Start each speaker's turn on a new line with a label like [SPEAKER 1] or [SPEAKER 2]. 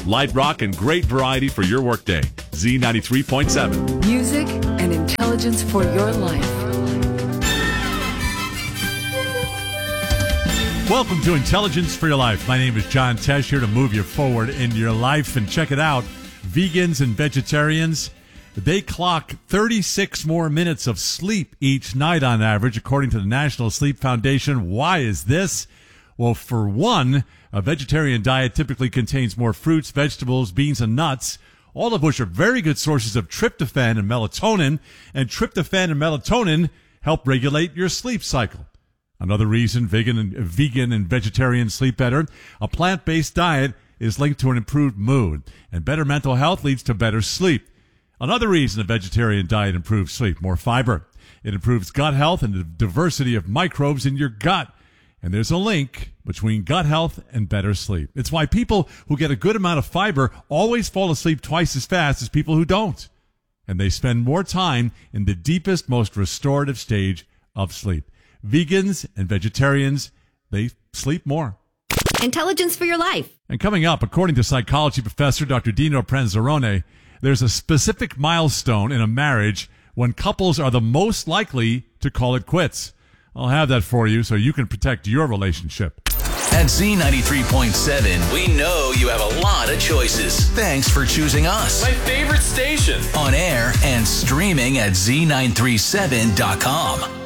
[SPEAKER 1] Light rock and great variety for your workday. Z93.7.
[SPEAKER 2] Music and intelligence for your life.
[SPEAKER 3] Welcome to Intelligence for Your Life. My name is John Tesh, here to move you forward in your life. And check it out, vegans and vegetarians, they clock 36 more minutes of sleep each night on average, according to the National Sleep Foundation. Why is this? Well, for one, a vegetarian diet typically contains more fruits, vegetables, beans, and nuts, all of which are very good sources of tryptophan and melatonin. And tryptophan and melatonin help regulate your sleep cycle. Another reason vegan and vegetarians sleep better, a plant-based diet is linked to an improved mood, and better mental health leads to better sleep. Another reason a vegetarian diet improves sleep, more fiber. It improves gut health and the diversity of microbes in your gut. And there's a link between gut health and better sleep. It's why people who get a good amount of fiber always fall asleep twice as fast as people who don't. And they spend more time in the deepest, most restorative stage of sleep. Vegans and vegetarians, they sleep more.
[SPEAKER 4] Intelligence for your life.
[SPEAKER 3] And coming up, according to psychology professor Dr. Dino Pranzarone, there's a specific milestone in a marriage when couples are the most likely to call it quits. I'll have that for you so you can protect your relationship.
[SPEAKER 5] At Z93.7, we know you have a lot of choices. Thanks for choosing us.
[SPEAKER 6] My favorite station.
[SPEAKER 5] On air and streaming at Z937.com.